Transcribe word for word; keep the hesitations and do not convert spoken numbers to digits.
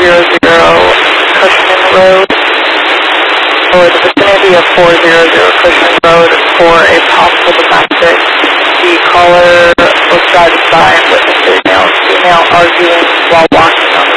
Cushman Road, or the vicinity of four hundred Cushman Road for a possible domestic. The caller was driving by and witnessed a male and female arguing while walking on the